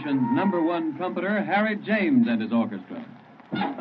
nation's #1 trumpeter, Harry James, and his orchestra.